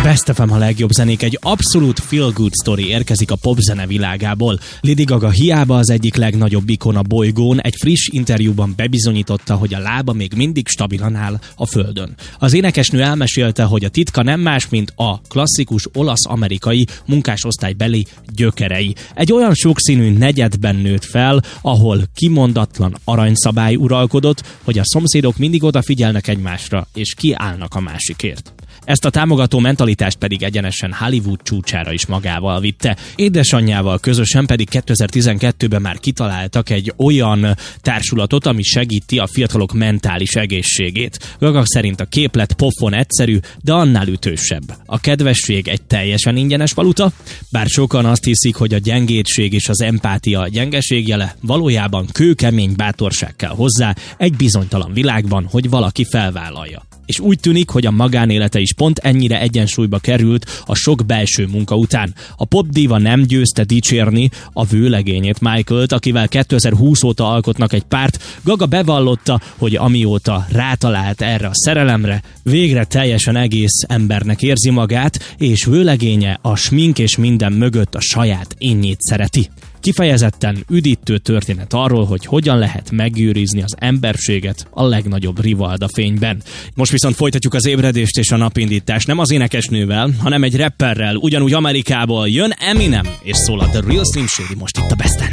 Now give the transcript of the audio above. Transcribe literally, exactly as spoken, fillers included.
Best ef em, a legjobb zenék, egy abszolút feel-good story érkezik a popzene világából. Lady Gaga hiába az egyik legnagyobb ikon a bolygón, egy friss interjúban bebizonyította, hogy a lába még mindig stabilan áll a földön. Az énekesnő elmesélte, hogy a titka nem más, mint a klasszikus olasz-amerikai munkásosztálybeli gyökerei. Egy olyan sokszínű negyedben nőtt fel, ahol kimondatlan aranyszabály uralkodott, hogy a szomszédok mindig odafigyelnek egymásra, és kiállnak a másikért. Ezt a támogató mentalitást pedig egyenesen Hollywood csúcsára is magával vitte. Édesanyjával közösen pedig kétezer-tizenkettőben már kitaláltak egy olyan társulatot, ami segíti a fiatalok mentális egészségét. Gaga szerint a képlet pofon egyszerű, de annál ütősebb. A kedvesség egy teljesen ingyenes valuta, bár sokan azt hiszik, hogy a gyengétség és az empátia a gyengeség jele, valójában kőkemény bátorság kell hozzá egy bizonytalan világban, hogy valaki felvállalja. És úgy tűnik, hogy a magánélete is pont ennyire egyensúlyba került a sok belső munka után. A popdíva nem győzte dicsérni a vőlegényét, Michaelt, akivel kétezer-húsz óta alkotnak egy párt. Gaga bevallotta, hogy amióta rátalált erre a szerelemre, végre teljesen egész embernek érzi magát, és vőlegénye a smink és minden mögött a saját énjét szereti. Kifejezetten üdítő történet arról, hogy hogyan lehet megőrizni az emberséget a legnagyobb rivalda fényben. Most viszont folytatjuk az ébredést és a napindítást nem az énekesnővel, hanem egy rapperrel, ugyanúgy Amerikából jön Eminem, és szól a The Real Slim Shady most itt a Besten.